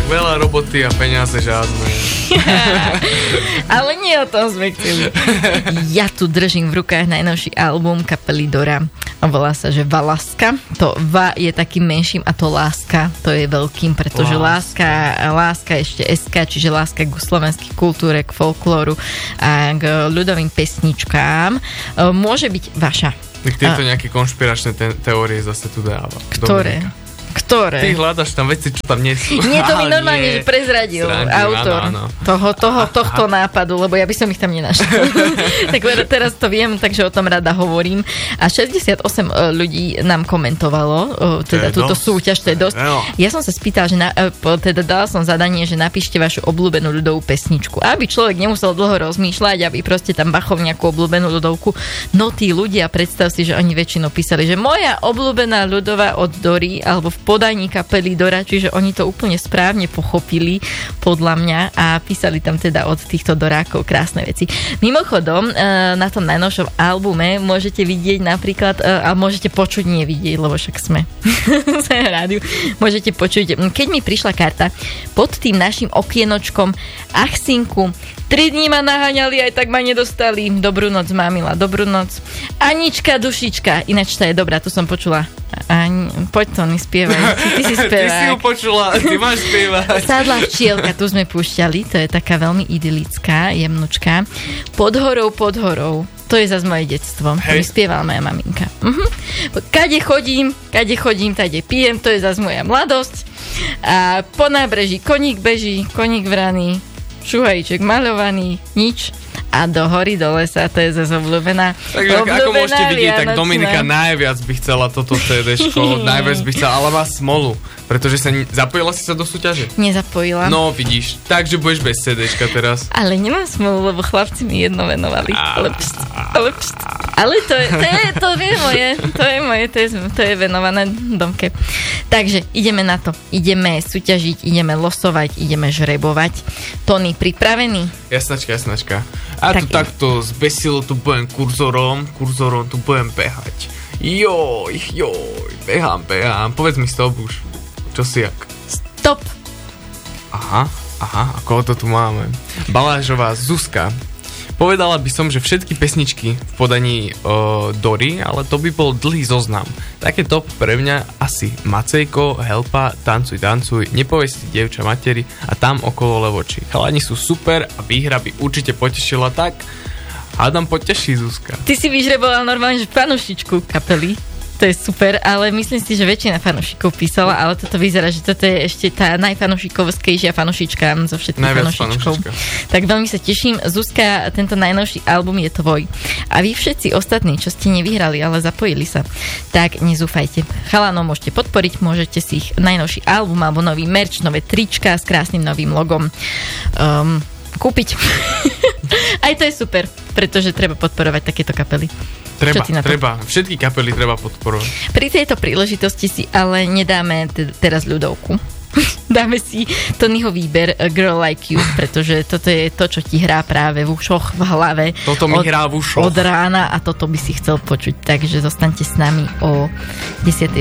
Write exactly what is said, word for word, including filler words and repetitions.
Veľa roboty a peniaze žiadne. Ale nie o tom sme chceli. Ja tu držím v rukách najnovší album kapely Dora. Volá sa, že Valaska. To Va je takým menším a to Láska to je veľkým, pretože láska, láska ešte es ká, čiže láska k slovenskej kultúre, k folklóru a k ľudovým pesničkám môže byť vaša. Tak tieto nejaké konšpiračné te- teórie zase tu dáva. Ktoré? Dominika. Ktoré? Ty hľadaš tam veci, čo tam nie sú. Nie, to mi normálne, že prezradil Srandujem, autor áno, áno. Toho, toho, tohto nápadu, lebo ja by som ich tam nenašla. Tak teraz to viem, takže o tom rada hovorím. A šesťdesiatosem ľudí nám komentovalo teda túto dosť. súťaž, to je dosť. Ja som sa spýtala, že na, teda dala som zadanie, že napíšte vašu obľúbenú ľudovú pesničku. Aby človek nemusel dlho rozmýšľať, aby proste tam bachol nejakú obľúbenú ľudovku. No tí ľudia, predstav si, že oni väčšinou písali, že moja obľúbená ľudová od Dory, alebo v podaní kapely Dora, čiže oni to úplne správne pochopili podľa mňa a písali tam teda od týchto Dorákov krásne veci. Mimochodom, na tom najnovšom albume môžete vidieť napríklad, a môžete počuť, nie vidieť, lebo však sme v rádiu, môžete počuť, keď mi prišla karta pod tým našim okienočkom, ach synku, tri dní ma naháňali, aj tak ma nedostali. Dobrú noc, mamila, dobrú noc. Anička, dušička, ináč tá je dobrá, tu som počula. Ani, poď to, mi spievaj. Ty si spevák. Ty si ju počula, ty máš spievať. Sadla včielka, tu sme púšťali, to je taká veľmi idylická, jemnučká. Pod horou, pod horou. To je zase moje detstvo. Hej. To mi spievala moja maminka. Uh-huh. Kade chodím, kade chodím, tade pijem, to je zase moja mladosť. A po nábreží koník beží, koník vraný, šuhajíček maľovaný, nič. A do hory, do lesa, to je zase obľúbená. Takže ako môžete vidieť, tak Dominika najviac by chcela toto cé déčko, najviac by chcela, ale má smolu. Pretože sa... Zapojila si sa do súťaže? Nezapojila. No, vidíš. Takže budeš bez cé déčka teraz. Ale nemám smolu, lebo chlapci mi jedno venovali. Ale pst, ale pst. Ale to je, to je, to je moje, to je moje, to je, to je venované Domke. Takže ideme na to. Ideme súťažiť, ideme losovať, ideme žrebovať. Tony, pripravený? Jasnačka, jasnačka. A tak tu takto zbesilo, tu budem kurzorom, kurzorom tu budem behať. Joj, joj, behám, behám. Povedz mi stop už. Čo si jak? Stop. Aha, aha, a koho to tu máme? Balážová Zuzka. Povedala by som, že všetky pesničky v podaní uh, Dory, ale to by bol dlhý zoznam. Také top pre mňa asi Macejko, Helpa, Tancuj, tancuj, Nepoveď si dievča materi a Tam okolo levoči. Chalani sú super a výhra by určite potešila, tak hádam poteší Zuzka. Ty si vyžreboval normálne, že fanúšičku kapely. To je super, ale myslím si, že väčšina fanúšikov písala, ale toto vyzerá, že toto je ešte tá najfanúšikovskejšia fanúšička zo všetkých fanúšičkov. Tak veľmi sa teším. Zuzka, tento najnovší album je tvoj. A vy všetci ostatní, čo ste nevyhrali, ale zapojili sa, tak nezúfajte. Chalanov môžete podporiť, môžete si ich najnovší album alebo nový merch, nové trička s krásnym novým logom um, kúpiť. Aj to je super, pretože treba podporovať takéto kapely. Treba, treba. Všetky kapely treba podporovať. Pri tejto príležitosti si ale nedáme t- teraz ľudovku. Dáme si Tonyho výber Girl Like You, pretože toto je to, čo ti hrá práve v ušoch, v hlave. Toto mi hrá v ušoch. Od rána a toto by si chcel počuť. Takže zostaňte s nami o desiatej